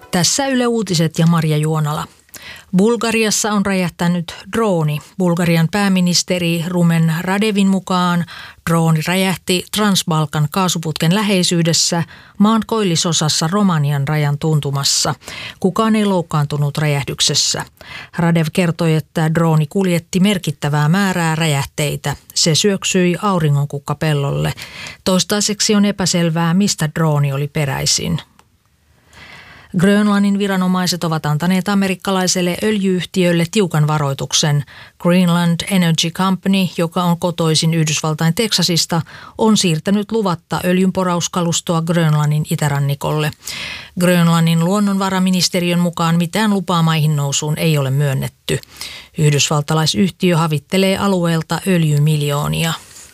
Tässä Yle Uutiset ja Marja Juonala. Bulgariassa on räjähtänyt drooni. Bulgarian pääministeri Rumen Radevin mukaan drooni räjähti Transbalkan kaasuputken läheisyydessä maan koillisosassa Romanian rajan tuntumassa. Kukaan ei loukkaantunut räjähdyksessä. Radev kertoi, että drooni kuljetti merkittävää määrää räjähteitä. Se syöksyi auringonkukkapellolle. Toistaiseksi on epäselvää, mistä drooni oli peräisin. Grönlannin viranomaiset ovat antaneet amerikkalaiselle öljyyhtiölle tiukan varoituksen. Greenland Energy Company, joka on kotoisin Yhdysvaltain Teksasista, on siirtänyt luvatta öljynporauskalustoa Grönlannin itärannikolle. Grönlannin luonnonvaraministeriön mukaan mitään lupaa maihin nousuun ei ole myönnetty. Yhdysvaltalaisyhtiö havittelee alueelta öljymiljoonia.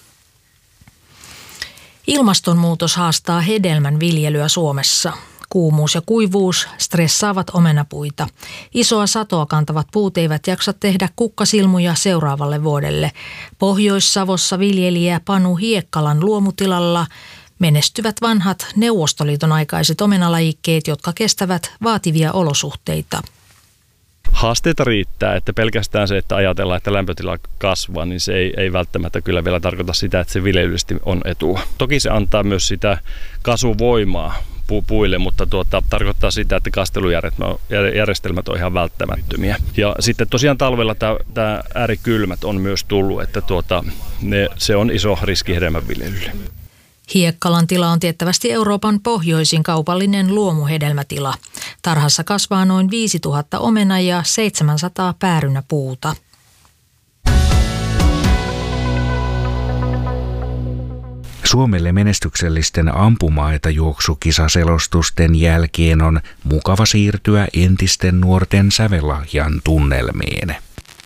Ilmastonmuutos haastaa hedelmän viljelyä Suomessa. Kuumuus ja kuivuus stressaavat omenapuita. Isoa satoa kantavat puut eivät jaksa tehdä kukkasilmuja seuraavalle vuodelle. Pohjois-Savossa viljelijä Panu Hiekkalan luomutilalla menestyvät vanhat Neuvostoliiton aikaiset omenalajikkeet, jotka kestävät vaativia olosuhteita. Haasteita riittää, että pelkästään se, että ajatellaan, että lämpötila kasvaa, niin se ei välttämättä kyllä vielä tarkoita sitä, että se viljelyllisesti on etua. Toki se antaa myös sitä kasvuvoimaa puille, mutta tarkoittaa sitä, että kastelujärjestelmät on ihan välttämättömiä. Ja sitten tosiaan talvella tämä äärikylmät on myös tullut, että se on iso riski hedelmänviljelylle. Hiekkalan tila on tiettävästi Euroopan pohjoisin kaupallinen luomuhedelmätila. Tarhassa kasvaa noin 5000 omena- ja 700 päärynäpuuta. Suomelle menestyksellisten ampuma-aitajuoksukisaselostusten jälkeen on mukava siirtyä entisten nuorten sävellahjan tunnelmiin.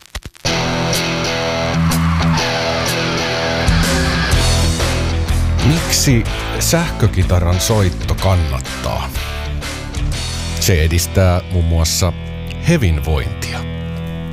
Miksi sähkökitaran soitto kannattaa? Se edistää muun muassa hyvinvointia.